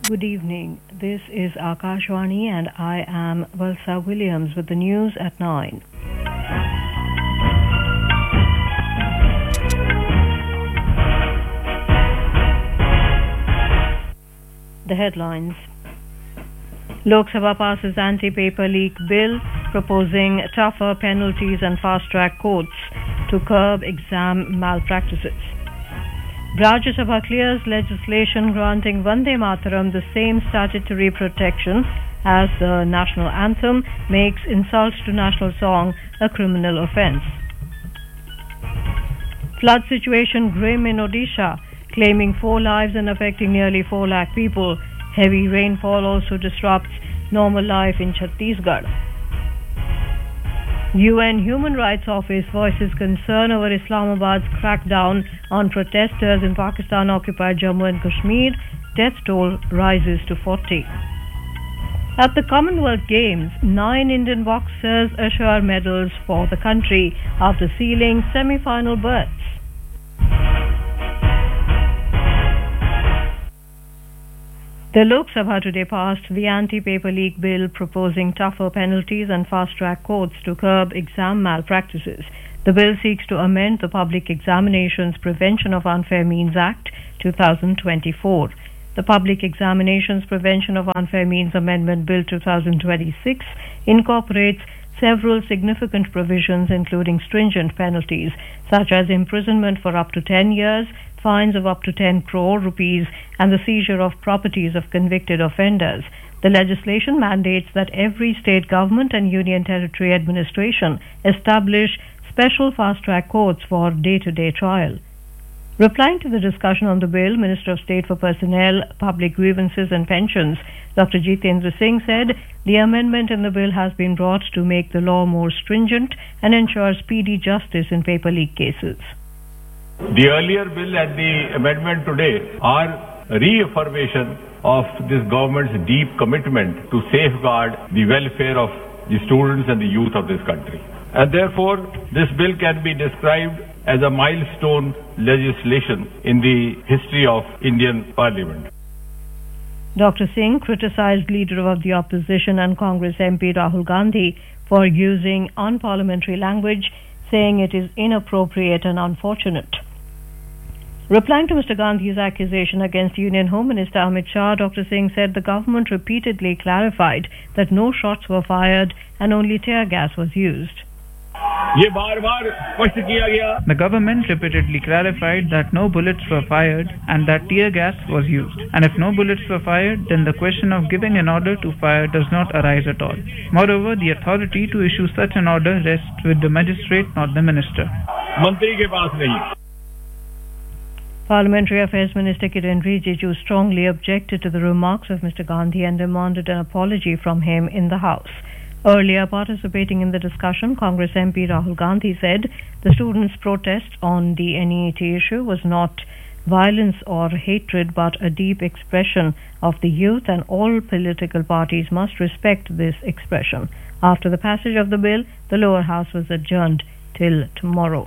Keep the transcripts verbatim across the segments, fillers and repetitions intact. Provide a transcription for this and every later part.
Good evening. This is Akashwani and I am Valsa Williams with the news at nine. The headlines. Lok Sabha passes anti-paper leak bill proposing tougher penalties and fast-track courts to curb exam malpractices. Rajya Sabha clears legislation granting Vande Mataram the same statutory protection as the national anthem, makes insult to national song a criminal offence. Flood situation grim in Odisha, claiming four lives and affecting nearly four lakh people. Heavy rainfall also disrupts normal life in Chhattisgarh. U N Human Rights Office voices concern over Islamabad's crackdown on protesters in Pakistan-occupied Jammu and Kashmir. Death toll rises to forty. At the Commonwealth Games, nine Indian boxers assure medals for the country after sealing semi-final berths. The Lok Sabha today passed the anti-paper leak bill proposing tougher penalties and fast-track courts to curb exam malpractices. The bill seeks to amend the Public Examinations Prevention of Unfair Means Act two thousand twenty-four. The Public Examinations Prevention of Unfair Means Amendment Bill two thousand twenty-six incorporates several significant provisions including stringent penalties such as imprisonment for up to ten years, fines of up to ten crore rupees and the seizure of properties of convicted offenders. The legislation mandates that every state government and union territory administration establish special fast-track courts for day-to-day trial. Replying to the discussion on the bill, Minister of State for Personnel, Public Grievances and Pensions, Doctor Jitendra Singh said the amendment in the bill has been brought to make the law more stringent and ensure speedy justice in paper leak cases. The earlier bill and the amendment today are reaffirmation of this government's deep commitment to safeguard the welfare of the students and the youth of this country. And therefore, this bill can be described as a milestone legislation in the history of Indian Parliament. Doctor Singh criticized Leader of the Opposition and Congress M P Rahul Gandhi for using unparliamentary language, saying it is inappropriate and unfortunate. Replying to Mister Gandhi's accusation against Union Home Minister Amit Shah, Doctor Singh said the government repeatedly clarified that no shots were fired and only tear gas was used. The government repeatedly clarified that no bullets were fired and that tear gas was used. And if no bullets were fired, then the question of giving an order to fire does not arise at all. Moreover, the authority to issue such an order rests with the magistrate, not the minister. Parliamentary Affairs Minister Kiren Rijiju strongly objected to the remarks of Mister Gandhi and demanded an apology from him in the House. Earlier, participating in the discussion, Congress M P Rahul Gandhi said the students' protest on the N E A T issue was not violence or hatred but a deep expression of the youth, and all political parties must respect this expression. After the passage of the bill, the lower house was adjourned till tomorrow.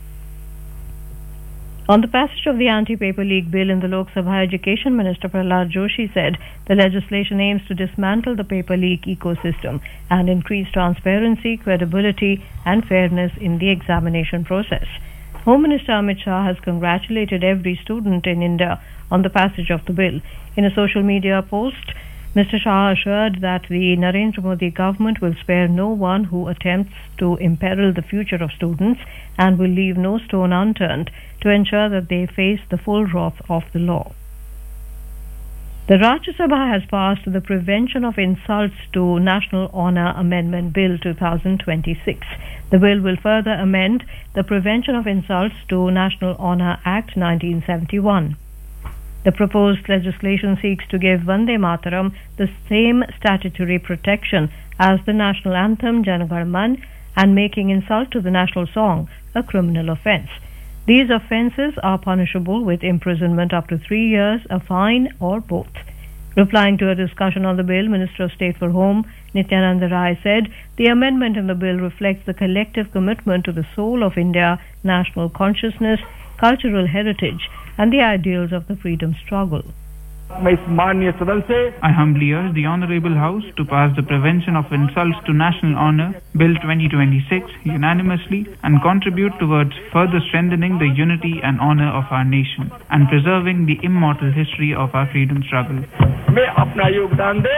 On the passage of the anti-paper leak bill in the Lok Sabha, Education Minister Prahlad Joshi said the legislation aims to dismantle the paper leak ecosystem and increase transparency, credibility and fairness in the examination process. Home Minister Amit Shah has congratulated every student in India on the passage of the bill. In a social media post, Mister Shah assured that the Narendra Modi government will spare no one who attempts to imperil the future of students and will leave no stone unturned to ensure that they face the full wrath of the law. The Rajya Sabha has passed the Prevention of Insults to National Honour Amendment Bill two thousand twenty-six. The bill will further amend the Prevention of Insults to National Honour Act nineteen seventy-one. The proposed legislation seeks to give Vande Mataram the same statutory protection as the national anthem Jana Gana Mana and making insult to the national song a criminal offence. These offences are punishable with imprisonment up to three years, a fine or both. Replying to a discussion on the bill, Minister of State for Home Nityananda Rai said the amendment in the bill reflects the collective commitment to the soul of India, national consciousness, cultural heritage and the ideals of the freedom struggle. मैं इस माननीय सदन से I humbly urge the Honorable House to pass the Prevention of Insults to National Honour Bill twenty twenty-six unanimously and contribute towards further strengthening the unity and honour of our nation and preserving the immortal history of our freedom struggle. मैं अपना योगदान दे.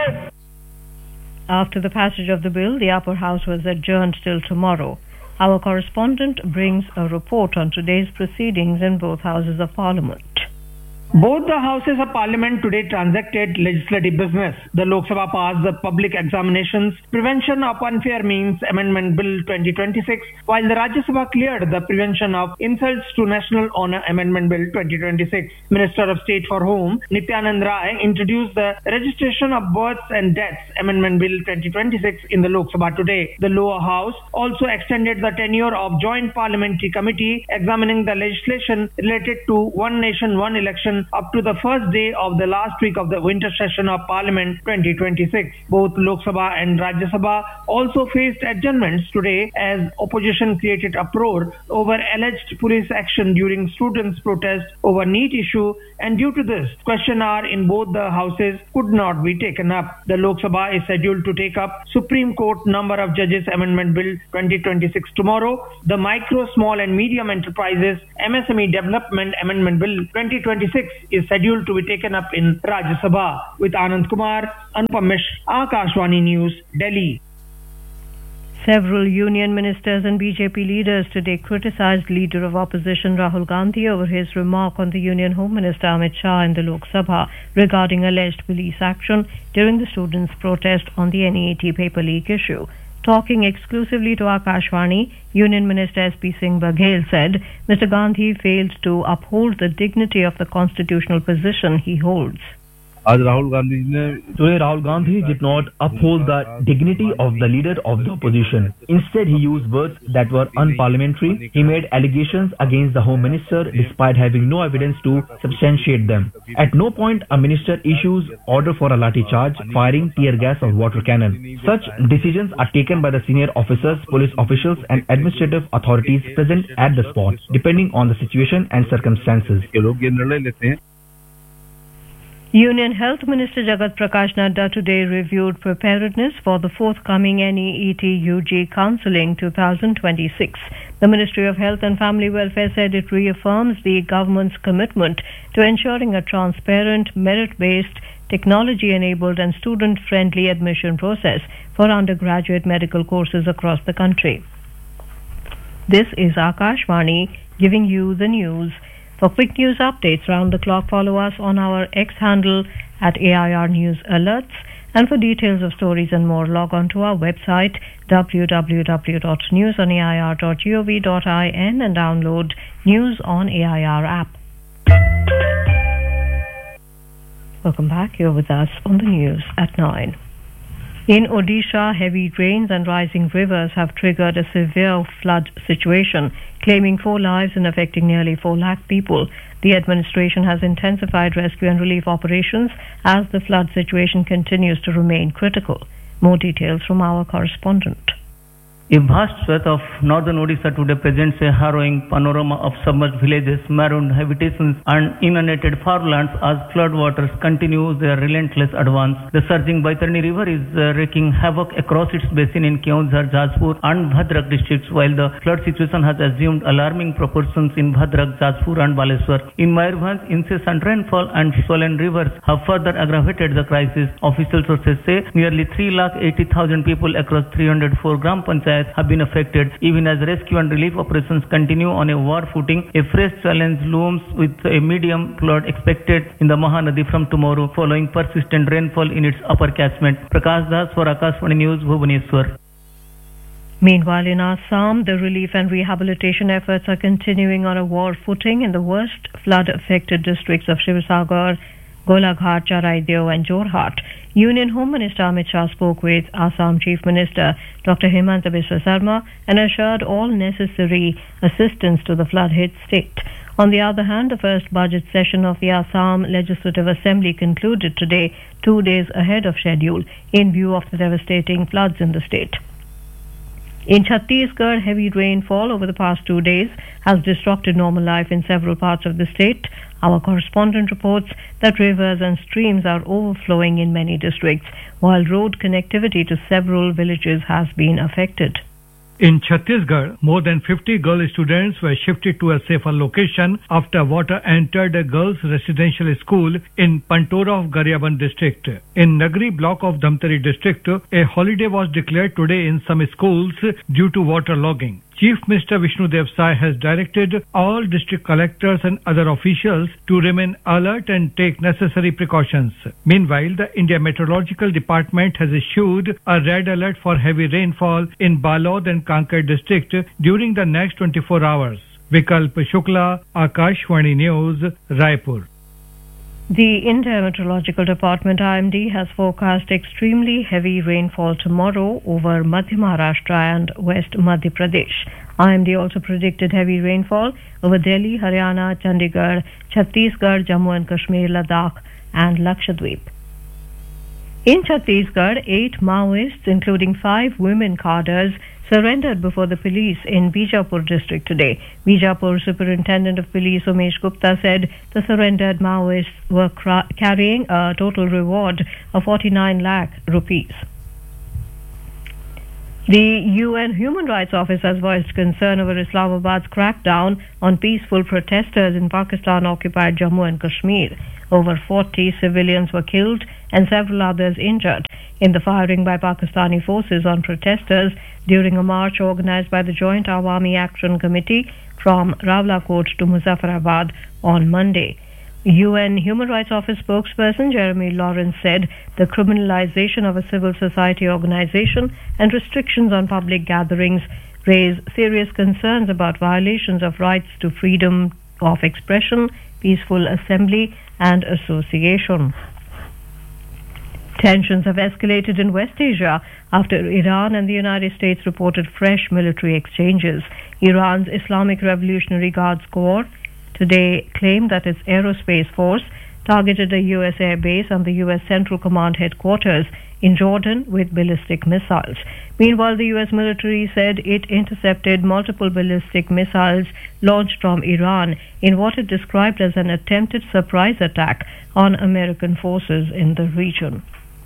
After the passage of the bill, the upper house was adjourned till tomorrow. Our correspondent brings a report on today's proceedings in both houses of parliament. Both the houses of parliament today transacted legislative business. The Lok Sabha passed the Public Examinations Prevention of Unfair Means Amendment Bill twenty twenty-six, while the Rajya Sabha cleared the Prevention of Insults to National Honour Amendment Bill twenty twenty-six. Minister of State for Home, Nityanand Rai, introduced the Registration of Births and Deaths Amendment Bill twenty twenty-six in the Lok Sabha today. The lower house also extended the tenure of Joint Parliamentary Committee examining the legislation related to One Nation, One Election up to the first day of the last week of the winter session of Parliament twenty twenty-six. Both Lok Sabha and Rajya Sabha also faced adjournments today as opposition created uproar over alleged police action during students' protest over NEET issue, and due to this, question hour in both the houses could not be taken up. The Lok Sabha is scheduled to take up Supreme Court Number of Judges Amendment Bill twenty twenty-six tomorrow. The Micro, Small and Medium Enterprises M S M E Development Amendment Bill twenty twenty-six is scheduled to be taken up in Rajya Sabha. With Anand Kumar, Anupam Mishra, Akashvani News, Delhi. Several union ministers and B J P leaders today criticized leader of opposition Rahul Gandhi over his remark on the Union Home Minister Amit Shah in the Lok Sabha regarding alleged police action during the students' protest on the N E A T paper leak issue. Talking exclusively to Akashvani, Union Minister S P Singh Baghel said Mister Gandhi failed to uphold the dignity of the constitutional position he holds. आज राहुल गांधी ने Today Rahul Gandhi did not uphold the dignity of the leader of the opposition. Instead, he used words that were unparliamentary. He made allegations against the Home Minister despite having no evidence to substantiate them. At no point a minister issues order for a lathi charge, firing tear gas or water cannon. Such decisions are taken by the senior officers, police officials and administrative authorities present at the spot, depending on the situation and circumstances. Union Health Minister Jagat Prakash Nadda today reviewed preparedness for the forthcoming N E E T U G Counselling twenty twenty-six. The Ministry of Health and Family Welfare said it reaffirms the government's commitment to ensuring a transparent, merit-based, technology-enabled and student-friendly admission process for undergraduate medical courses across the country. This is Akashvani giving you the news. For quick news updates round the clock, follow us on our X handle at A I R News Alerts. And for details of stories and more, log on to our website w w w dot news on a i r dot gov dot in and download News on A I R app. Welcome back. You're with us on the news at nine. In Odisha, heavy rains and rising rivers have triggered a severe flood situation, claiming four lives and affecting nearly four lakh people. The administration has intensified rescue and relief operations as the flood situation continues to remain critical. More details from our correspondent. A vast swath of northern Odisha today presents a harrowing panorama of submerged villages, marooned habitations and inundated farmlands as floodwaters continue their relentless advance. The surging Baitarani river is uh, wreaking havoc across its basin in Keonjhar, Jajpur and Bhadrak districts, while the flood situation has assumed alarming proportions in Bhadrak, Jajpur and Baleswar. In Mayurbhanj, incessant rainfall and swollen rivers have further aggravated the crisis. Official sources say nearly three lakh eighty thousand people across three hundred four gram panchayats have been affected. Even as rescue and relief operations continue on a war footing, a fresh challenge looms with a medium flood expected in the Mahanadi from tomorrow following persistent rainfall in its upper catchment. Prakash Das for Akashvani News, Bhubaneswar. Meanwhile, in Assam, the relief and rehabilitation efforts are continuing on a war footing in the worst flood-affected districts of Sivasagar, Golaghat, Charaideo and Jorhat. Union Home Minister Amit Shah spoke with Assam Chief Minister Doctor Hemanta Biswa Sarma and assured all necessary assistance to the flood-hit state. On the other hand, the first budget session of the Assam Legislative Assembly concluded today, two days ahead of schedule, in view of the devastating floods in the state. In Chhattisgarh, heavy rainfall over the past two days has disrupted normal life in several parts of the state. Our correspondent reports that rivers and streams are overflowing in many districts, while road connectivity to several villages has been affected. In Chhattisgarh, more than fifty girl students were shifted to a safer location after water entered a girls' residential school in Pantora of Garyaban district. In Nagri block of Dhamtari district, a holiday was declared today in some schools due to water logging. Chief Minister Vishnu Dev Sai has directed all district collectors and other officials to remain alert and take necessary precautions. Meanwhile, the India Meteorological Department has issued a red alert for heavy rainfall in Balod and Kankar district during the next twenty-four hours. Vikalp Shukla, Akashvani News, Raipur. The India Meteorological Department I M D has forecast extremely heavy rainfall tomorrow over Madhya Maharashtra and West Madhya Pradesh. I M D also predicted heavy rainfall over Delhi, Haryana, Chandigarh, Chhattisgarh, Jammu and Kashmir, Ladakh and Lakshadweep. In Chhattisgarh, eight Maoists, including five women cadres, surrendered before the police in Bijapur district today. Bijapur Superintendent of Police Umesh Gupta said the surrendered Maoists were cra- carrying a total reward of forty-nine lakh rupees. The U N Human Rights Office has voiced concern over Islamabad's crackdown on peaceful protesters in Pakistan-occupied Jammu and Kashmir. Over forty civilians were killed and several others injured in the firing by Pakistani forces on protesters during a march organized by the Joint Awami Action Committee from Rawalakot to Muzaffarabad on Monday. U N Human Rights Office spokesperson Jeremy Lawrence said the criminalization of a civil society organization and restrictions on public gatherings raise serious concerns about violations of rights to freedom of expression, peaceful assembly and association. Tensions have escalated in West Asia after Iran and the United States reported fresh military exchanges. Iran's Islamic Revolutionary Guards Corps today claimed that its aerospace force targeted a U S air base and the U S Central Command headquarters in Jordan with ballistic missiles. Meanwhile, the U S military said it intercepted multiple ballistic missiles launched from Iran in what it described as an attempted surprise attack on American forces in the region.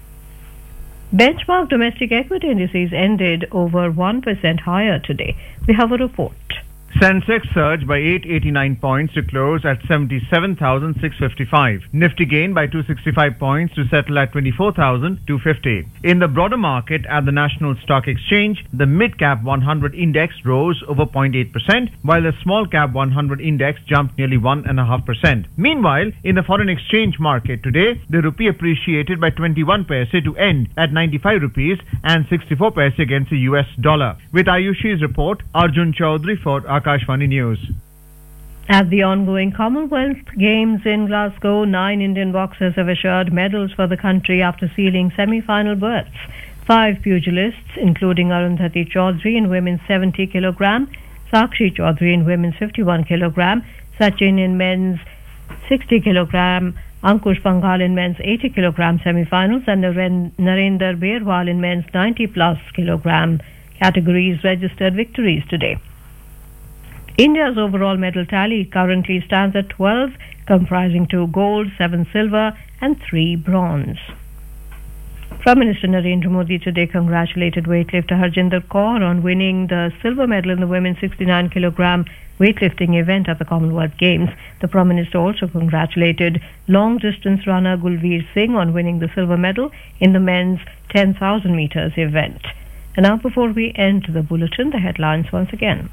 Benchmark domestic equity indices ended over one percent higher today. We have a report. Sensex surged by eight hundred eighty-nine points to close at seventy-seven thousand six hundred fifty-five. Nifty gained by two hundred sixty-five points to settle at twenty-four thousand two hundred fifty. In the broader market at the National Stock Exchange, the mid-cap one hundred index rose over zero point eight percent, while the small-cap one hundred index jumped nearly one point five percent. Meanwhile, in the foreign exchange market today, the rupee appreciated by twenty-one paise to end at ninety-five rupees and sixty-four paise against the U S dollar. With Ayushi's report, Arjun Chaudhary for Akashvani News. At the ongoing Commonwealth Games in Glasgow, nine Indian boxers have assured medals for the country after sealing semi-final berths. Five pugilists, including Arundhati Chaudhary in women's seventy kilogram, Sakshi Chaudhary in women's fifty-one kilogram, Sachin in men's sixty kilogram, Ankush Panghal in men's eighty kilogram semi-finals, and Naren- Narendra Berwal in men's ninety plus kilogram categories registered victories today. India's overall medal tally currently stands at twelve, comprising two gold, seven silver and three bronze. Prime Minister Narendra Modi today congratulated weightlifter Harjinder Kaur on winning the silver medal in the women's sixty-nine kilogram weightlifting event at the Commonwealth Games. The Prime Minister also congratulated long-distance runner Gulveer Singh on winning the silver medal in the men's ten thousand meters event. And now, before we end the bulletin, the headlines once again.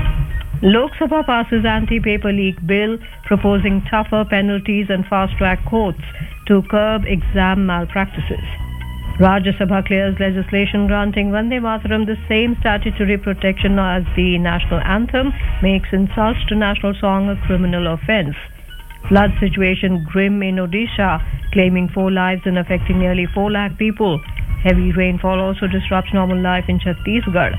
Lok Sabha passes anti-paper leak bill proposing tougher penalties and fast-track courts to curb exam malpractices. Rajya Sabha clears legislation granting Vande Mataram the same statutory protection as the national anthem, makes insults to national song a criminal offence. Flood situation grim in Odisha, claiming four lives and affecting nearly four lakh people. Heavy rainfall also disrupts normal life in Chhattisgarh.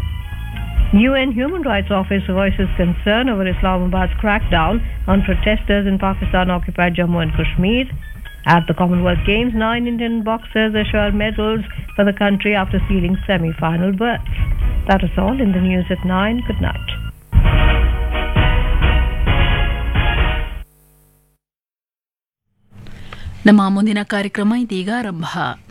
U N Human Rights Office voices concern over Islamabad's crackdown on protesters in Pakistan-occupied Jammu and Kashmir. At the Commonwealth Games, nine Indian boxers assured medals for the country after sealing semi-final berths. That is all in the news at nine. Good night. ನಮ್ಮ ಮುಂದಿನ ಕಾರ್ಯಕ್ರಮ ಇದೀಗ ಆರಂಭ.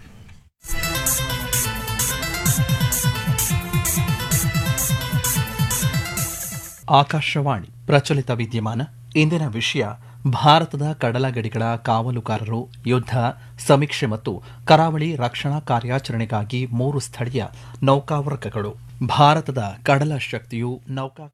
ಆಕಾಶವಾಣಿ ಪ್ರಚಲಿತ ವಿದ್ಯಮಾನ. ಇಂದಿನ ವಿಷಯ ಭಾರತದ ಕಡಲ ಗಡಿಗಳ ಕಾವಲುಗಾರರು ಯುದ್ಧ ಸಮೀಕ್ಷೆ ಮತ್ತು ಕರಾವಳಿ ರಕ್ಷಣಾ ಕಾರ್ಯಾಚರಣೆಗಾಗಿ ಮೂರು ಸ್ಥಳೀಯ ನೌಕಾವರ್ಗಗಳು. ಭಾರತದ ಕಡಲ ಶಕ್ತಿಯು ನೌಕಾ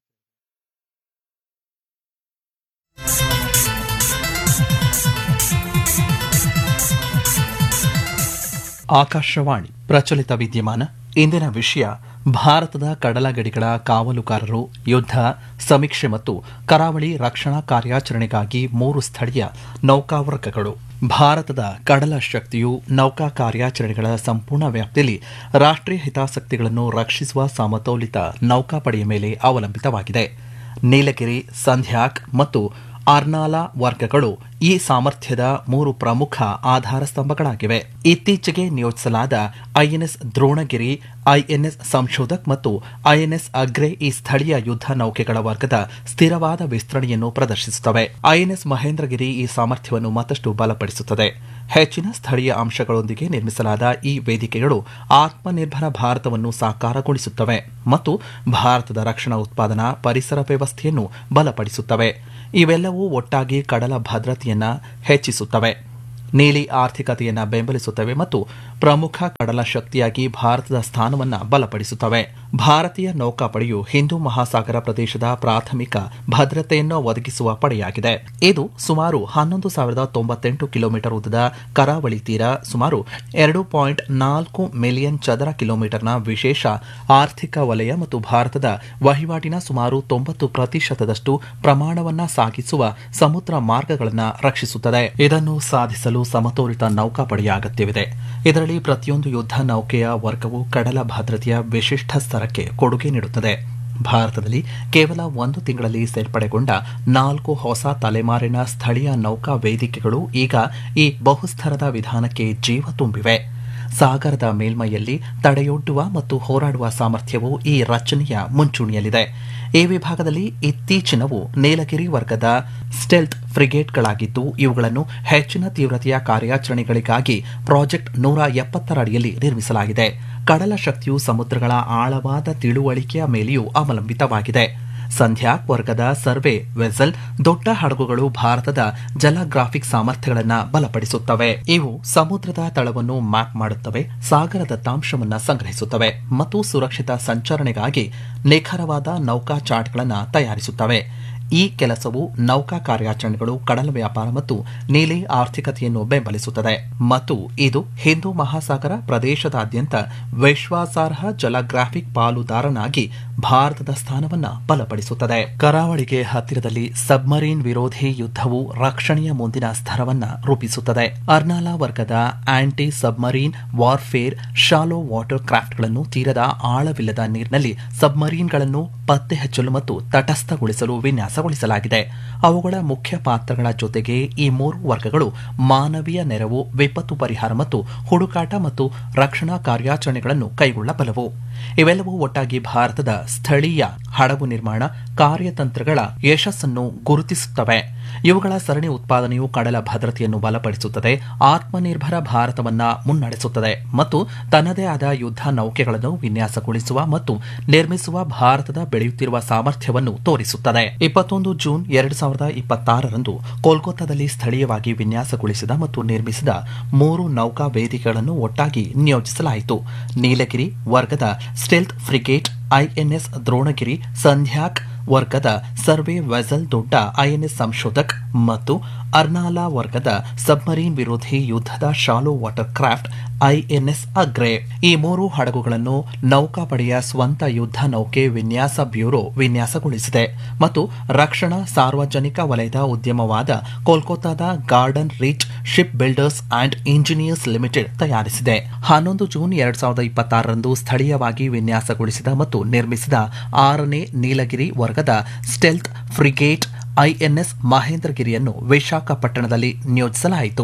ಆಕಾಶವಾಣಿ ಪ್ರಚಲಿತ ವಿದ್ಯಮಾನ. ಇಂದಿನ ವಿಷಯ ಭಾರತದ ಕಡಲ ಗಡಿಗಳ ಕಾವಲುಗಾರರು ಯುದ್ಧ ಸಮೀಕ್ಷೆ ಮತ್ತು ಕರಾವಳಿ ರಕ್ಷಣಾ ಕಾರ್ಯಾಚರಣೆಗಾಗಿ ಮೂರು ಸ್ಥಳೀಯ ನೌಕಾವರ್ಗಗಳು. ಭಾರತದ ಕಡಲ ಶಕ್ತಿಯು ನೌಕಾ ಕಾರ್ಯಾಚರಣೆಗಳ ಸಂಪೂರ್ಣ ವ್ಯಾಪ್ತಿಯಲ್ಲಿ ರಾಷ್ಟ್ರೀಯ ಹಿತಾಸಕ್ತಿಗಳನ್ನು ರಕ್ಷಿಸುವ ಸಮತೋಲಿತ ನೌಕಾಪಡೆಯ ಮೇಲೆ ಅವಲಂಬಿತವಾಗಿದೆ. ನೀಲಗಿರಿ, ಸಂಧ್ಯಾಕ್ ಮತ್ತು ಅರ್ನಾಲಾ ವರ್ಗಗಳು ಈ ಸಾಮರ್ಥ್ಯದ ಮೂರು ಪ್ರಮುಖ ಆಧಾರ ಸ್ತಂಭಗಳಾಗಿವೆ. ಇತ್ತೀಚೆಗೆ ನಿಯೋಜಿಸಲಾದ ಐಎನ್ಎಸ್ ದ್ರೋಣಗಿರಿ, ಐಎನ್ಎಸ್ ಸಂಶೋಧಕ್ ಮತ್ತು ಐಎನ್ಎಸ್ ಅಗ್ರೆ ಈ ಸ್ಥಳೀಯ ಯುದ್ಧ ನೌಕೆಗಳ ವರ್ಗದ ಸ್ಥಿರವಾದ ವಿಸ್ತರಣೆಯನ್ನು ಪ್ರದರ್ಶಿಸುತ್ತವೆ. ಐಎನ್ಎಸ್ ಮಹೇಂದ್ರಗಿರಿ ಈ ಸಾಮರ್ಥ್ಯವನ್ನು ಮತ್ತಷ್ಟು ಬಲಪಡಿಸುತ್ತದೆ. ಹೆಚ್ಚಿನ ಸ್ಥಳೀಯ ಅಂಶಗಳೊಂದಿಗೆ ನಿರ್ಮಿಸಲಾದ ಈ ವೇದಿಕೆಗಳು ಆತ್ಮನಿರ್ಭರ ಭಾರತವನ್ನು ಸಾಕಾರಗೊಳಿಸುತ್ತವೆ ಮತ್ತು ಭಾರತದ ರಕ್ಷಣಾ ಉತ್ಪಾದನಾ ಪರಿಸರ ವ್ಯವಸ್ಥೆಯನ್ನು ಬಲಪಡಿಸುತ್ತವೆ. ಇವೆಲ್ಲವೂ ಒಟ್ಟಾಗಿ ಕಡಲ ಭದ್ರತೆಯನ್ನು ಹೆಚ್ಚಿಸುತ್ತವೆ, ನೀಲಿ ಆರ್ಥಿಕತೆಯನ್ನು ಬೆಂಬಲಿಸುತ್ತವೆ ಮತ್ತು ಪ್ರಮುಖ ಕಡಲ ಶಕ್ತಿಯಾಗಿ ಭಾರತದ ಸ್ಥಾನವನ್ನು ಬಲಪಡಿಸುತ್ತವೆ. ಭಾರತೀಯ ನೌಕಾಪಡೆಯು ಹಿಂದೂ ಮಹಾಸಾಗರ ಪ್ರದೇಶದ ಪ್ರಾಥಮಿಕ ಭದ್ರತೆಯನ್ನು ಒದಗಿಸುವ ಪಡೆಯಾಗಿದೆ. ಇದು ಸುಮಾರು ಹನ್ನೊಂದು ಸಾವಿರದ ತೊಂಬತ್ತೆಂಟು ಕಿಲೋಮೀಟರ್ ಉದ್ದದ ಕರಾವಳಿ ತೀರ, ಸುಮಾರು ಎರಡು ಪಾಯಿಂಟ್ ನಾಲ್ಕು ಮಿಲಿಯನ್ ಚದರ ಕಿಲೋಮೀಟರ್ನ ವಿಶೇಷ ಆರ್ಥಿಕ ವಲಯ ಮತ್ತು ಭಾರತದ ವಹಿವಾಟಿನ ಸುಮಾರು ತೊಂಬತ್ತು ಪ್ರತಿಶತದಷ್ಟು ಪ್ರಮಾಣವನ್ನು ಸಾಗಿಸುವ ಸಮುದ್ರ ಮಾರ್ಗಗಳನ್ನು ರಕ್ಷಿಸುತ್ತದೆ. ಇದನ್ನು ಸಾಧಿಸಲು ಸಮತೋಲಿತ ನೌಕಾಪಡೆಯ ಅಗತ್ಯವಿದೆ. ಇದರಲ್ಲಿ ಪ್ರತಿಯೊಂದು ಯುದ್ಧ ನೌಕೆಯ ವರ್ಗವು ಕಡಲ ಭದ್ರತೆಯ ವಿಶಿಷ್ಟ ಸ್ತರಕ್ಕೆ ಕೊಡುಗೆ ನೀಡುತ್ತದೆ. ಭಾರತದಲ್ಲಿ ಕೇವಲ ಒಂದು ತಿಂಗಳಲ್ಲಿ ಸೇರ್ಪಡೆಗೊಂಡ ನಾಲ್ಕು ಹೊಸ ತಲೆಮಾರಿನ ಸ್ಥಳೀಯ ನೌಕಾ ವೇದಿಕೆಗಳು ಈಗ ಈ ಬಹುಸ್ತರದ ವಿಧಾನಕ್ಕೆ ಜೀವ ತುಂಬಿವೆ. ಸಾಗರದ ಮೇಲ್ಮೈಯಲ್ಲಿ ತಡೆಯೊಡ್ಡುವ ಮತ್ತು ಹೋರಾಡುವ ಸಾಮರ್ಥ್ಯವು ಈ ರಚನೆಯ ಮುಂಚೂಣಿಯಲ್ಲಿದೆ. ಈ ವಿಭಾಗದಲ್ಲಿ ಇತ್ತೀಚಿನವು ನೀಲಗಿರಿ ವರ್ಗದ ಸ್ಟೆಲ್ತ್ ಫ್ರಿಗೇಟ್ಗಳಾಗಿದ್ದು, ಇವುಗಳನ್ನು ಹೆಚ್ಚಿನ ತೀವ್ರತೆಯ ಕಾರ್ಯಾಚರಣೆಗಳಿಗಾಗಿ ಪ್ರಾಜೆಕ್ಟ್ ನೂರ ಎಪ್ಪತ್ತರ ಅಡಿಯಲ್ಲಿ ನಿರ್ಮಿಸಲಾಗಿದೆ. ಕಡಲ ಶಕ್ತಿಯು ಸಮುದ್ರಗಳ ಆಳವಾದ ತಿಳುವಳಿಕೆಯ ಮೇಲೆಯೂ ಅವಲಂಬಿತವಾಗಿದೆ. ಸಂಧ್ಯಾಕ್ ವರ್ಗದ ಸರ್ವೆ ವೆಸಲ್ ದೊಡ್ಡ ಹಡಗುಗಳು ಭಾರತದ ಜಲಗ್ರಾಫಿಕ್ ಸಾಮರ್ಥ್ಯಗಳನ್ನು ಬಲಪಡಿಸುತ್ತವೆ. ಇವು ಸಮುದ್ರದ ತಳವನ್ನು ಮ್ಯಾಪ್ ಮಾಡುತ್ತವೆ, ಸಾಗರ ದತ್ತಾಂಶವನ್ನು ಸಂಗ್ರಹಿಸುತ್ತವೆ ಮತ್ತು ಸುರಕ್ಷಿತ ಸಂಚರಣೆಗಾಗಿ ನಿಖರವಾದ ನೌಕಾ ಚಾರ್ಟ್ಗಳನ್ನು ತಯಾರಿಸುತ್ತವೆ. ಈ ಕೆಲಸವು ನೌಕಾ ಕಾರ್ಯಾಚರಣೆಗಳು, ಕಡಲ ವ್ಯಾಪಾರ ಮತ್ತು ನೀಲಿ ಆರ್ಥಿಕತೆಯನ್ನು ಬೆಂಬಲಿಸುತ್ತದೆ ಮತ್ತು ಇದು ಹಿಂದೂ ಮಹಾಸಾಗರ ಪ್ರದೇಶದಾದ್ಯಂತ ವಿಶ್ವಾಸಾರ್ಹ ಜಲಗ್ರಾಫಿಕ್ ಪಾಲುದಾರನಾಗಿ ಭಾರತದ ಸ್ಥಾನವನ್ನು ಬಲಪಡಿಸುತ್ತದೆ. ಕರಾವಳಿಗೆ ಹತ್ತಿರದಲ್ಲಿ ಸಬ್ಮರೀನ್ ವಿರೋಧಿ ಯುದ್ಧವು ರಕ್ಷಣೆಯ ಮುಂದಿನ ಸ್ತರವನ್ನು ರೂಪಿಸುತ್ತದೆ. ಅರ್ನಾಲಾ ವರ್ಗದ aunty submarine warfare shallow water ಕ್ರಾಫ್ಟ್ಗಳನ್ನು ತೀರದ ಆಳವಿಲ್ಲದ ನೀರಿನಲ್ಲಿ ಸಬ್ಮರೀನ್ಗಳನ್ನು ಪತ್ತೆ ಹಚ್ಚಲು ಮತ್ತು ತಟಸ್ಥಗೊಳಿಸಲು ವಿನ್ಯಾಸಗೊಳಿಸಲಾಗಿದೆ. ಅವುಗಳ ಮುಖ್ಯ ಪಾತ್ರಗಳ ಜೊತೆಗೆ ಈ ಮೂರು ವರ್ಗಗಳು ಮಾನವೀಯ ನೆರವು, ವಿಪತ್ತು ಪರಿಹಾರ ಮತ್ತು ಹುಡುಕಾಟ ಮತ್ತು ರಕ್ಷಣಾ ಕಾರ್ಯಾಚರಣೆಗಳನ್ನು ಕೈಗೊಳ್ಳಬಲ್ಲವು. ಇವೆಲ್ಲವೂ ಒಟ್ಟಾಗಿ ಭಾರತದ ಸ್ಥಳೀಯ ಹಡಗು ನಿರ್ಮಾಣ ಕಾರ್ಯತಂತ್ರಗಳ ಯಶಸ್ಸನ್ನು ಗುರುತಿಸುತ್ತವೆ. ಇವುಗಳ ಸರಣಿ ಉತ್ಪಾದನೆಯು ಕಡಲ ಭದ್ರತೆಯನ್ನು ಬಲಪಡಿಸುತ್ತದೆ, ಆತ್ಮನಿರ್ಭರ ಭಾರತವನ್ನ ಮುನ್ನಡೆಸುತ್ತದೆ ಮತ್ತು ತನ್ನದೇ ಆದ ಯುದ್ಧ ನೌಕೆಗಳನ್ನು ವಿನ್ಯಾಸಗೊಳಿಸುವ ಮತ್ತು ನಿರ್ಮಿಸುವ ಭಾರತದ ಬೆಳೆಯುತ್ತಿರುವ ಸಾಮರ್ಥ್ಯವನ್ನು ತೋರಿಸುತ್ತದೆ. ಇಪ್ಪತ್ತೊಂದು ಜೂನ್ ಎರಡು ಸಾವಿರದ ಇಪ್ಪತ್ತಾರರಂದು ಕೋಲ್ಕತ್ತಾದಲ್ಲಿ ಸ್ಥಳೀಯವಾಗಿ ವಿನ್ಯಾಸಗೊಳಿಸಿದ ಮತ್ತು ನಿರ್ಮಿಸಿದ ಮೂರು ನೌಕಾ ವೇದಿಕೆಗಳನ್ನು ಒಟ್ಟಾಗಿ ನಿಯೋಜಿಸಲಾಯಿತು. ನೀಲಗಿರಿ ವರ್ಗದ ಸ್ಟೆಲ್ತ್ ಫ್ರಿಗೇಟ್ ಐಎನ್ಎಸ್ ದ್ರೋಣಗಿರಿ, ಸಂಧ್ಯಾಕ್ ವರ್ಗದ ಸರ್ವೆ ವೆಸಲ್ ದೊಡ್ಡ ಐಎನ್ಎಸ್ ಸಂಶೋಧಕ್ ಮತ್ತು ಅರ್ನಾಲಾ ವರ್ಗದ ಸಬ್ಮರೀನ್ ವಿರೋಧಿ ಯುದ್ಧದ ಶಾಲೋ ವಾಟರ್ ಕ್ರಾಫ್ಟ್ ಐಎನ್ಎಸ್ ಅಗ್ರೆ. ಈ ಮೂರು ಹಡಗುಗಳನ್ನು ನೌಕಾಪಡೆಯ ಸ್ವಂತ ಯುದ್ಧ ನೌಕೆ ವಿನ್ಯಾಸ ಬ್ಯೂರೋ ವಿನ್ಯಾಸಗೊಳಿಸಿದೆ ಮತ್ತು ರಕ್ಷಣಾ ಸಾರ್ವಜನಿಕ ವಲಯದ ಉದ್ಯಮವಾದ ಕೋಲ್ಕತ್ತಾದ garden reach ship builders and engineers limited ತಯಾರಿಸಿದೆ. ಹನ್ನೊಂದು ಜೂನ್ ಎರಡ್ ಸಾವಿರದ ಇಪ್ಪತ್ತಾರರಂದು ಸ್ಥಳೀಯವಾಗಿ ವಿನ್ಯಾಸಗೊಳಿಸಿದ ಮತ್ತು ನಿರ್ಮಿಸಿದ ಆರನೇ ನೀಲಗಿರಿ ವರ್ಗದ ಸ್ಟೆಲ್ತ್ ಫ್ರಿಗೇಟ್ ಐಎನ್ಎಸ್ ಮಹೇಂದ್ರಗಿರಿಯನ್ನು ವಿಶಾಖಪಟ್ಟಣದಲ್ಲಿ ನಿಯೋಜಿಸಲಾಯಿತು.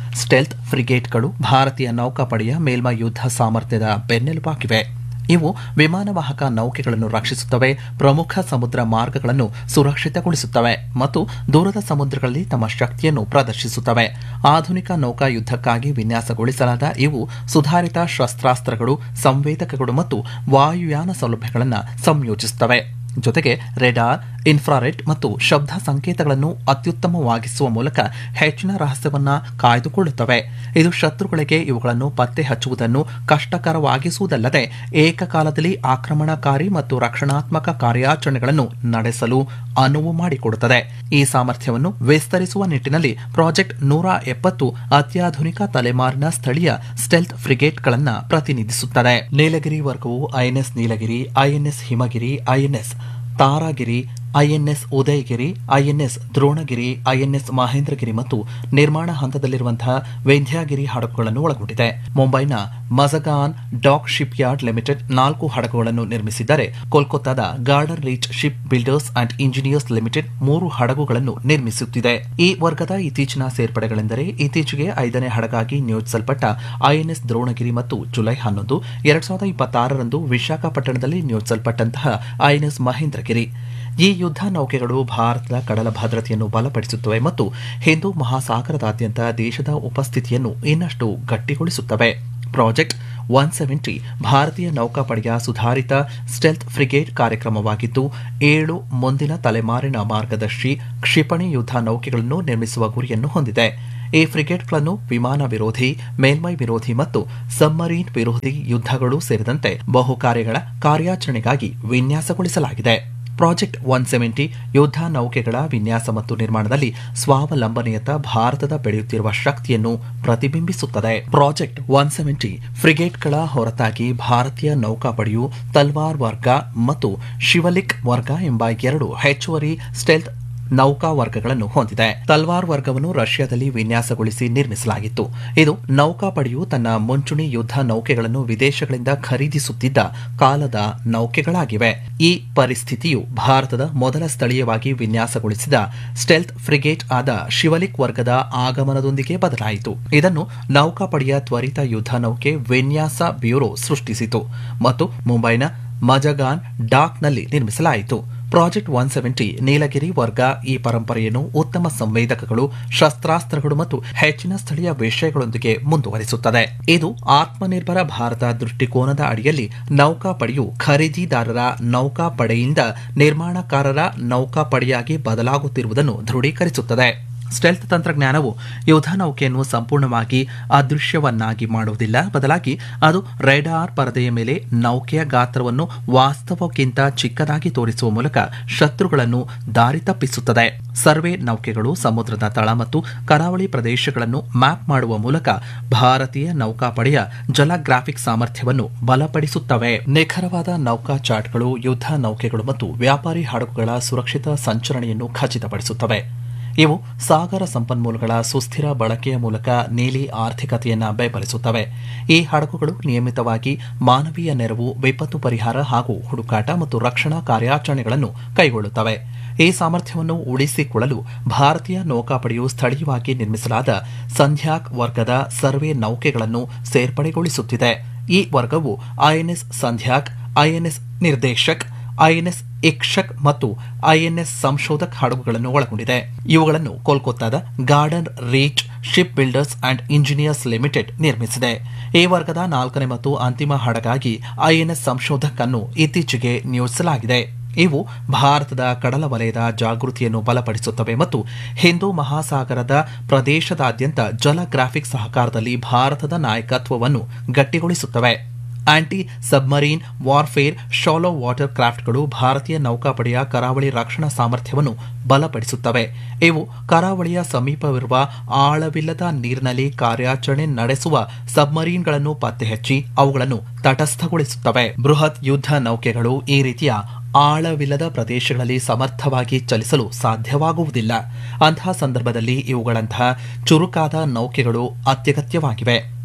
ಸ್ಟೆಲ್ತ್ ಫ್ರಿಗೇಟ್ಗಳು ಭಾರತೀಯ ನೌಕಾಪಡೆಯ ಮೇಲ್ಮೈ ಯುದ್ಧ ಸಾಮರ್ಥ್ಯದ ಬೆನ್ನೆಲುಬಾಗಿವೆ. ಇವು ವಿಮಾನವಾಹಕ ನೌಕೆಗಳನ್ನು ರಕ್ಷಿಸುತ್ತವೆ, ಪ್ರಮುಖ ಸಮುದ್ರ ಮಾರ್ಗಗಳನ್ನು ಸುರಕ್ಷಿತಗೊಳಿಸುತ್ತವೆ ಮತ್ತು ದೂರದ ಸಮುದ್ರಗಳಲ್ಲಿ ತಮ್ಮ ಶಕ್ತಿಯನ್ನು ಪ್ರದರ್ಶಿಸುತ್ತವೆ. ಆಧುನಿಕ ನೌಕಾ ಯುದ್ಧಕ್ಕಾಗಿ ವಿನ್ಯಾಸಗೊಳಿಸಲಾದ ಇವು ಸುಧಾರಿತ ಶಸ್ತ್ರಾಸ್ತ್ರಗಳು, ಸಂವೇದಕಗಳು ಮತ್ತು ವಾಯುಯಾನ ಸೌಲಭ್ಯಗಳನ್ನು ಸಂಯೋಜಿಸುತ್ತವೆ. ಜೊತೆಗೆ ರೆಡಾರ್, ಇನ್ಫ್ರಾರೆಡ್ ಮತ್ತು ಶಬ್ದ ಸಂಕೇತಗಳನ್ನು ಅತ್ಯುತ್ತಮವಾಗಿಸುವ ಮೂಲಕ ಹೆಚ್ಚಿನ ರಹಸ್ಯವನ್ನ ಕಾಯ್ದುಕೊಳ್ಳುತ್ತವೆ. ಇದು ಶತ್ರುಗಳಿಗೆ ಇವುಗಳನ್ನು ಪತ್ತೆ ಹಚ್ಚುವುದನ್ನು ಕಷ್ಟಕರವಾಗಿಸುವುದಲ್ಲದೆ ಏಕಕಾಲದಲ್ಲಿ ಆಕ್ರಮಣಕಾರಿ ಮತ್ತು ರಕ್ಷಣಾತ್ಮಕ ಕಾರ್ಯಾಚರಣೆಗಳನ್ನು ನಡೆಸಲು ಅನುವು ಮಾಡಿಕೊಡುತ್ತದೆ. ಈ ಸಾಮರ್ಥ್ಯವನ್ನು ವಿಸ್ತರಿಸುವ ನಿಟ್ಟಿನಲ್ಲಿ ಪ್ರಾಜೆಕ್ಟ್ ನೂರ ಎಪ್ಪತ್ತು ಅತ್ಯಾಧುನಿಕ ತಲೆಮಾರಿನ ಸ್ಥಳೀಯ ಸ್ಟೆಲ್ತ್ ಫ್ರಿಗೇಟ್ಗಳನ್ನು ಪ್ರತಿನಿಧಿಸುತ್ತದೆ. ನೀಲಗಿರಿ ವರ್ಗವು ಐಎನ್ಎಸ್ ನೀಲಗಿರಿ, INS Himagiri, INS ತಾರಾಗಿರಿ, INS Udayagiri, INS Dronagiri, INS Mahendragiri ಮತ್ತು ನಿರ್ಮಾಣ ಹಂತದಲ್ಲಿರುವಂತಹ ವಿಂಧ್ಯಾಗಿರಿ ಹಡಗುಗಳನ್ನು ಒಳಗೊಂಡಿದೆ. ಮುಂಬೈನ Mazagon dock ship yard limited ನಾಲ್ಕು ಹಡಗುಗಳನ್ನು ನಿರ್ಮಿಸಿದ್ದರೆ ಕೋಲ್ಕತ್ತಾದ garden reach ship builders and engineers limited ಮೂರು ಹಡಗುಗಳನ್ನು ನಿರ್ಮಿಸುತ್ತಿದೆ. ಈ ವರ್ಗದ ಇತ್ತೀಚಿನ ಸೇರ್ಪಡೆಗಳೆಂದರೆ ಇತ್ತೀಚೆಗೆ ಐದನೇ ಹಡಗಾಗಿ ನಿಯೋಜಿಸಲ್ಪಟ್ಟ ಐಎನ್ಎಸ್ ದ್ರೋಣಗಿರಿ ಮತ್ತು ಜುಲೈ ಹನ್ನೊಂದು ಎರಡ್ ಸಾವಿರದ ಇಪ್ಪತ್ತಾರರಂದು ವಿಶಾಖಪಟ್ಟಣದಲ್ಲಿ ನಿಯೋಜಿಸಲ್ಪಟ್ಟಂತಹ ಐಎನ್ಎಸ್ ಮಹೇಂದ್ರಗಿರಿ. ಈ ಯುದ್ಧ ನೌಕೆಗಳು ಭಾರತದ ಕಡಲ ಭದ್ರತೆಯನ್ನು ಬಲಪಡಿಸುತ್ತವೆ ಮತ್ತು ಹಿಂದೂ ಮಹಾಸಾಗರದಾದ್ಯಂತ ದೇಶದ ಉಪಸ್ಥಿತಿಯನ್ನು ಇನ್ನಷ್ಟು ಗಟ್ಟಿಗೊಳಿಸುತ್ತವೆ. ಪ್ರಾಜೆಕ್ಟ್ ಒನ್ ಸೆವೆಂಟಿ ಭಾರತೀಯ ನೌಕಾಪಡೆಯ ಸುಧಾರಿತ ಸ್ಟೆಲ್ತ್ ಫ್ರಿಗೇಟ್ ಕಾರ್ಯಕ್ರಮವಾಗಿದ್ದು, ಏಳು ಮುಂದಿನ ತಲೆಮಾರಿನ ಮಾರ್ಗದರ್ಶಿ ಕ್ಷಿಪಣಿ ಯುದ್ಧ ನೌಕೆಗಳನ್ನು ನಿರ್ಮಿಸುವ ಗುರಿಯನ್ನು ಹೊಂದಿದೆ. ಈ ಫ್ರಿಗೇಟ್ಗಳನ್ನು ವಿಮಾನ ವಿರೋಧಿ, ಮೇಲ್ಮೈ ವಿರೋಧಿ ಮತ್ತು ಸಬ್ಮರೀನ್ ವಿರೋಧಿ ಯುದ್ಧಗಳು ಸೇರಿದಂತೆ ಬಹು ಕಾರ್ಯಗಳ ಕಾರ್ಯಾಚರಣೆಗಾಗಿ ವಿನ್ಯಾಸಗೊಳಿಸಲಾಗಿದೆ. ಪ್ರಾಜೆಕ್ಟ್ ಒನ್ ಸೆವೆಂಟಿ ಯುದ್ಧ ನೌಕೆಗಳ ವಿನ್ಯಾಸ ಮತ್ತು ನಿರ್ಮಾಣದಲ್ಲಿ ಸ್ವಾವಲಂಬನೆಯತ್ತ ಭಾರತದ ಬೆಳೆಯುತ್ತಿರುವ ಶಕ್ತಿಯನ್ನು ಪ್ರತಿಬಿಂಬಿಸುತ್ತದೆ. ಪ್ರಾಜೆಕ್ಟ್ ಒನ್ ಸೆವೆಂಟಿ ಫ್ರಿಗೇಟ್ಗಳ ಹೊರತಾಗಿ ಭಾರತೀಯ ನೌಕಾಪಡೆಯು ತಲ್ವಾರ್ ವರ್ಗ ಮತ್ತು ಶಿವಲಿಕ್ ವರ್ಗ ಎಂಬ ಎರಡು ಹೆಚ್ಚುವರಿ ಸ್ಟೆಲ್ತ್ ನೌಕಾ ವರ್ಗಗಳನ್ನು ಹೊಂದಿದೆ. ತಲ್ವಾರ್ ವರ್ಗವನ್ನು ರಷ್ಯಾದಲ್ಲಿ ವಿನ್ಯಾಸಗೊಳಿಸಿ ನಿರ್ಮಿಸಲಾಗಿತ್ತು. ಇದು ನೌಕಾಪಡೆಯು ತನ್ನ ಮುಂಚೂಣಿ ಯುದ್ಧ ನೌಕೆಗಳನ್ನು ವಿದೇಶಗಳಿಂದ ಖರೀದಿಸುತ್ತಿದ್ದ ಕಾಲದ ನೌಕೆಗಳಾಗಿವೆ. ಈ ಪರಿಸ್ಥಿತಿಯು ಭಾರತದ ಮೊದಲ ಸ್ಥಳೀಯವಾಗಿ ವಿನ್ಯಾಸಗೊಳಿಸಿದ ಸ್ಟೆಲ್ತ್ ಫ್ರಿಗೇಟ್ ಆದ ಶಿವಲಿಕ್ ವರ್ಗದ ಆಗಮನದೊಂದಿಗೆ ಬದಲಾಯಿತು. ಇದನ್ನು ನೌಕಾಪಡೆಯ ತ್ವರಿತ ಯುದ್ಧ ನೌಕೆ ವಿನ್ಯಾಸ ಬ್ಯೂರೋ ಸೃಷ್ಟಿಸಿತು ಮತ್ತು ಮುಂಬೈನ ಮಜಗಾನ್ ಡಾಕ್ನಲ್ಲಿ ನಿರ್ಮಿಸಲಾಯಿತು. ಪ್ರಾಜೆಕ್ಟ್ ಒನ್ ಸೆವೆಂಟಿ ನೀಲಗಿರಿ ವರ್ಗ ಈ ಪರಂಪರೆಯನ್ನು ಉತ್ತಮ ಸಂವೇದಕಗಳು, ಶಸ್ತ್ರಾಸ್ತ್ರಗಳು ಮತ್ತು ಹೆಚ್ಚಿನ ಸ್ಥಳೀಯ ವಿಷಯಗಳೊಂದಿಗೆ ಮುಂದುವರಿಸುತ್ತದೆ. ಇದು ಆತ್ಮನಿರ್ಭರ ಭಾರತ ದೃಷ್ಟಿಕೋನದ ಅಡಿಯಲ್ಲಿ ನೌಕಾಪಡೆಯು ಖರೀದಿದಾರರ ನೌಕಾಪಡೆಯಿಂದ ನಿರ್ಮಾಣಕಾರರ ನೌಕಾಪಡೆಯಾಗಿ ಬದಲಾಗುತ್ತಿರುವುದನ್ನು ದೃಢೀಕರಿಸುತ್ತದೆ. ಸ್ಟೆಲ್ತ್ ತಂತ್ರಜ್ಞಾನವು ಯುದ್ಧ ನೌಕೆಯನ್ನು ಸಂಪೂರ್ಣವಾಗಿ ಅದೃಶ್ಯವನ್ನಾಗಿ ಮಾಡುವುದಿಲ್ಲ, ಬದಲಾಗಿ ಅದು ರೇಡಾರ್ ಪರದೆಯ ಮೇಲೆ ನೌಕೆಯ ಗಾತ್ರವನ್ನು ವಾಸ್ತವಕ್ಕಿಂತ ಚಿಕ್ಕದಾಗಿ ತೋರಿಸುವ ಮೂಲಕ ಶತ್ರುಗಳನ್ನು ದಾರಿ ತಪ್ಪಿಸುತ್ತದೆ. ಸರ್ವೆ ನೌಕೆಗಳು ಸಮುದ್ರದ ತಳ ಮತ್ತು ಕರಾವಳಿ ಪ್ರದೇಶಗಳನ್ನು ಮ್ಯಾಪ್ ಮಾಡುವ ಮೂಲಕ ಭಾರತೀಯ ನೌಕಾಪಡೆಯ ಜಲ ಗ್ರಾಫಿಕ್ ಸಾಮರ್ಥ್ಯವನ್ನು ಬಲಪಡಿಸುತ್ತವೆ. ನಿಖರವಾದ ನೌಕಾ ಚಾರ್ಟ್ಗಳು ಯುದ್ಧ ನೌಕೆಗಳು ಮತ್ತು ವ್ಯಾಪಾರಿ ಹಡಗುಗಳ ಸುರಕ್ಷಿತ ಸಂಚರಣೆಯನ್ನು ಖಚಿತಪಡಿಸುತ್ತವೆ. ಇವು ಸಾಗರ ಸಂಪನ್ಮೂಲಗಳ ಸುಸ್ಥಿರ ಬಳಕೆಯ ಮೂಲಕ ನೀಲಿ ಆರ್ಥಿಕತೆಯನ್ನು ಬೆಂಬಲಿಸುತ್ತವೆ. ಈ ಹಡಗುಗಳು ನಿಯಮಿತವಾಗಿ ಮಾನವೀಯ ನೆರವು, ವಿಪತ್ತು ಪರಿಹಾರ ಹಾಗೂ ಹುಡುಕಾಟ ಮತ್ತು ರಕ್ಷಣಾ ಕಾರ್ಯಾಚರಣೆಗಳನ್ನು ಕೈಗೊಳ್ಳುತ್ತವೆ. ಈ ಸಾಮರ್ಥ್ಯವನ್ನು ಉಳಿಸಿಕೊಳ್ಳಲು ಭಾರತೀಯ ನೌಕಾಪಡೆಯು ಸ್ಥಳೀಯವಾಗಿ ನಿರ್ಮಿಸಲಾದ ಸಂಧ್ಯಾಕ್ ವರ್ಗದ ಸರ್ವೆ ನೌಕೆಗಳನ್ನು ಸೇರ್ಪಡೆಗೊಳಿಸುತ್ತಿದೆ. ಈ ವರ್ಗವು ಐಎನ್ಎಸ್ ಸಂಧ್ಯಾಕ್, ಐಎನ್ಎಸ್ ನಿರ್ದೇಶಕ್, ಐಎನ್ಎಸ್ ಇಕ್ಷಕ್ ಮತ್ತು ಐಎನ್ಎಸ್ ಸಂಶೋಧಕ್ ಹಡಗುಗಳನ್ನು ಒಳಗೊಂಡಿದೆ. ಇವುಗಳನ್ನು ಕೋಲ್ಕತ್ತಾದ garden reach ship builders and engineers limited ನಿರ್ಮಿಸಿದೆ. ಈ ವರ್ಗದ ನಾಲ್ಕನೇ ಮತ್ತು ಅಂತಿಮ ಹಡಗಾಗಿ ಐಎನ್ಎಸ್ ಸಂಶೋಧಕ್ ಅನ್ನು ಇತ್ತೀಚೆಗೆ ನಿಯೋಜಿಸಲಾಗಿದೆ. ಇವು ಭಾರತದ ಕಡಲ ವಲಯದ ಜಾಗೃತಿಯನ್ನು ಬಲಪಡಿಸುತ್ತವೆ ಮತ್ತು ಹಿಂದೂ ಮಹಾಸಾಗರದ ಪ್ರದೇಶದಾದ್ಯಂತ ಜಲ ಗ್ರಾಫಿಕ್ ಸಹಕಾರದಲ್ಲಿ ಭಾರತದ ನಾಯಕತ್ವವನ್ನು ಗಟ್ಟಿಗೊಳಿಸುತ್ತವೆ. Aunty submarine warfare shallow water ಕ್ರಾಫ್ಟ್ಗಳು ಭಾರತೀಯ ನೌಕಾಪಡೆಯ ಕರಾವಳಿ ರಕ್ಷಣಾ ಸಾಮರ್ಥ್ಯವನ್ನು ಬಲಪಡಿಸುತ್ತವೆ. ಇವು ಕರಾವಳಿಯ ಸಮೀಪವಿರುವ ಆಳವಿಲ್ಲದ ನೀರಿನಲ್ಲಿ ಕಾರ್ಯಾಚರಣೆ ನಡೆಸುವ ಸಬ್ಮರೀನ್ಗಳನ್ನು ಪತ್ತೆಹಚ್ಚಿ ಅವುಗಳನ್ನು ತಟಸ್ಥಗೊಳಿಸುತ್ತವೆ. ಬೃಹತ್ ಯುದ್ಧ ನೌಕೆಗಳು ಈ ರೀತಿಯ ಆಳವಿಲ್ಲದ ಪ್ರದೇಶಗಳಲ್ಲಿ ಸಮರ್ಥವಾಗಿ ಚಲಿಸಲು ಸಾಧ್ಯವಾಗುವುದಿಲ್ಲ. ಅಂತಹ ಸಂದರ್ಭದಲ್ಲಿ ಇವುಗಳಂತಹ ಚುರುಕಾದ ನೌಕೆಗಳು ಅತ್ಯಗತ್ಯವಾಗಿವೆ.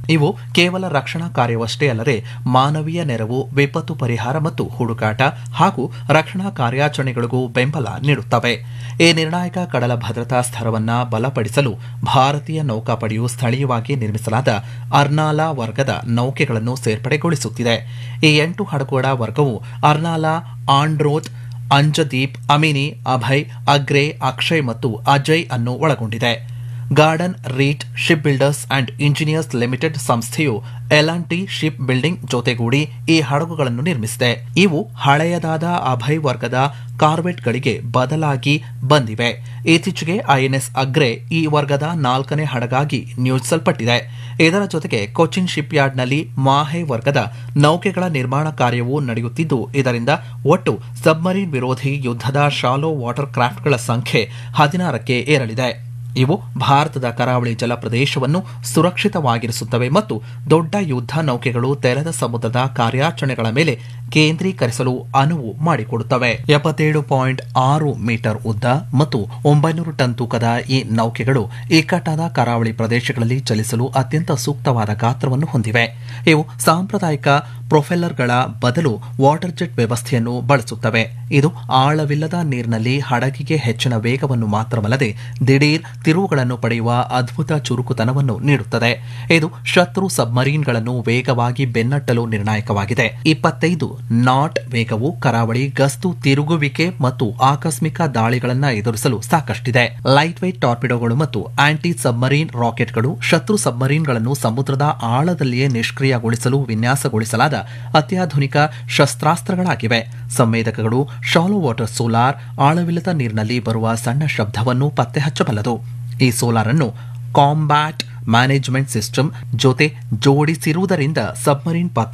ಇವು ಕೇವಲ ರಕ್ಷಣಾ ಕಾರ್ಯವಷ್ಟೇ ಅಲ್ಲದೆ ಮಾನವೀಯ ನೆರವು, ವಿಪತ್ತು ಪರಿಹಾರ ಮತ್ತು ಹುಡುಕಾಟ ಹಾಗೂ ರಕ್ಷಣಾ ಕಾರ್ಯಾಚರಣೆಗಳಿಗೂ ಬೆಂಬಲ ನೀಡುತ್ತವೆ. ಈ ನಿರ್ಣಾಯಕ ಕಡಲ ಭದ್ರತಾ ಸ್ತರವನ್ನು ಬಲಪಡಿಸಲು ಭಾರತೀಯ ನೌಕಾಪಡೆಯು ಸ್ಥಳೀಯವಾಗಿ ನಿರ್ಮಿಸಲಾದ ಅರ್ನಾಲಾ ವರ್ಗದ ನೌಕೆಗಳನ್ನು ಸೇರ್ಪಡೆಗೊಳಿಸುತ್ತಿದೆ. ಈ ಎಂಟು ಹಡಗುಗಳ ವರ್ಗವು ಅರ್ನಾಲಾ, ಆಂಡ್ರೋತ್, ಅಂಜದೀಪ್, ಅಮಿನಿ, ಅಭಯ್, ಅಗ್ರೆ, ಅಕ್ಷಯ್ ಮತ್ತು ಅಜಯ್ ಅನ್ನು ಒಳಗೊಂಡಿದೆ. Garden ರೀಟ್ ship builders and engineers limited ಸಂಸ್ಥೆಯು L and T ship building ಜೊತೆಗೂಡಿ ಈ ಹಡಗುಗಳನ್ನು ನಿರ್ಮಿಸಿದೆ. ಇವು ಹಳೆಯದಾದ ಅಭಯ್ ವರ್ಗದ ಕಾರ್ವೆಟ್ಗಳಿಗೆ ಬದಲಾಗಿ ಬಂದಿವೆ. ಇತ್ತೀಚೆಗೆ ಐಎನ್ಎಸ್ ಅಗ್ರೆ ಈ ವರ್ಗದ ನಾಲ್ಕನೇ ಹಡಗಾಗಿ ನಿಯೋಜಿಸಲ್ಪಟ್ಟಿದೆ. ಇದರ ಜೊತೆಗೆ ಕೊಚ್ಚಿನ್ ಶಿಪ್ ಯಾರ್ಡ್ನಲ್ಲಿ ಮಾಹೆ ವರ್ಗದ ನೌಕೆಗಳ ನಿರ್ಮಾಣ ಕಾರ್ಯವೂ ನಡೆಯುತ್ತಿದ್ದು, ಇದರಿಂದ ಒಟ್ಟು ಸಬ್ಮರೀನ್ ವಿರೋಧಿ ಯುದ್ಧದ ಶಾಲೋ ವಾಟರ್ ಕ್ರಾಫ್ಟ್ಗಳ ಸಂಖ್ಯೆ ಹದಿನಾರಕ್ಕೆ ಏರಲಿದೆ. ಇವು ಭಾರತದ ಕರಾವಳಿ ಜಲಪ್ರದೇಶವನ್ನು ಸುರಕ್ಷಿತವಾಗಿರಿಸುತ್ತವೆ ಮತ್ತು ದೊಡ್ಡ ಯುದ್ಧ ನೌಕೆಗಳು ತೆರೆದ ಸಮುದ್ರದ ಕಾರ್ಯಾಚರಣೆಗಳ ಮೇಲೆ ಕೇಂದ್ರೀಕರಿಸಲು ಅನುವು ಮಾಡಿಕೊಡುತ್ತವೆ. ಎಪ್ಪತ್ತೇಳು ಪಾಯಿಂಟ್ ಆರು ಮೀಟರ್ ಉದ್ದ ಮತ್ತು ಒಂಬೈನೂರು ಟನ್ ತೂಕದ ಈ ನೌಕೆಗಳು ಇಕ್ಕಟ್ಟಾದ ಕರಾವಳಿ ಪ್ರದೇಶಗಳಲ್ಲಿ ಚಲಿಸಲು ಅತ್ಯಂತ ಸೂಕ್ತವಾದ ಗಾತ್ರವನ್ನು ಹೊಂದಿವೆ. ಇವು ಸಾಂಪ್ರದಾಯಿಕ ಪ್ರೊಫೆಲ್ಲರ್ಗಳ ಬದಲು ವಾಟರ್ ಜೆಟ್ ವ್ಯವಸ್ಥೆಯನ್ನು ಬಳಸುತ್ತವೆ. ಇದು ಆಳವಿಲ್ಲದ ನೀರಿನಲ್ಲಿ ಹಡಗಿಗೆ ಹೆಚ್ಚಿನ ವೇಗವನ್ನು ಮಾತ್ರವಲ್ಲದೆ ದಿಢೀರ್ ತಿರುವುಗಳನ್ನು ಪಡೆಯುವ ಅದ್ಭುತ ಚುರುಕುತನವನ್ನು ನೀಡುತ್ತದೆ. ಇದು ಶತ್ರು ಸಬ್ಮರೀನ್ಗಳನ್ನು ವೇಗವಾಗಿ ಬೆನ್ನಟ್ಟಲು ನಿರ್ಣಾಯಕವಾಗಿದೆ. ಇಪ್ಪತ್ತೈದು ನಾಟ್ ವೇಗವು ಕರಾವಳಿ ಗಸ್ತು ತಿರುಗುವಿಕೆ ಮತ್ತು ಆಕಸ್ಮಿಕ ದಾಳಿಗಳನ್ನು ಎದುರಿಸಲು ಸಾಕಷ್ಟಿದೆ. ಲೈಟ್ ವೇಟ್ ಟಾರ್ಪಿಡೋಗಳು ಮತ್ತು ಆಂಟಿ ಸಬ್ಮರೀನ್ ರಾಕೆಟ್ಗಳು ಶತ್ರು ಸಬ್ಮರೀನ್ಗಳನ್ನು ಸಮುದ್ರದ ಆಳದಲ್ಲಿಯೇ ನಿಷ್ಕ್ರಿಯಗೊಳಿಸಲು ವಿನ್ಯಾಸಗೊಳಿಸಲಾದ ಅತ್ಯಾಧುನಿಕ ಶಸ್ತ್ರಾಸ್ತ್ರಗಳಾಗಿವೆ. ಸಂವೇದಕಗಳು ಶಾಲೋ ವಾಟರ್ ಸೋಲಾರ್ ಆಳವಿಲ್ಲದ ನೀರಿನಲ್ಲಿ ಬರುವ ಸಣ್ಣ ಶಬ್ದವನ್ನು ಪತ್ತೆ ಹಚ್ಚಬಲ್ಲದು. ಈ ಸೋಲಾರ್ ಅನ್ನು ಕಾಂಬ್ಯಾಟ್ ಮ್ಯಾನೇಜ್ಮೆಂಟ್ ಸಿಸ್ಟಮ್ ಜೊತೆ ಜೋಡಿಸಿರುವುದರಿಂದ ಸಬ್ಮರೀನ್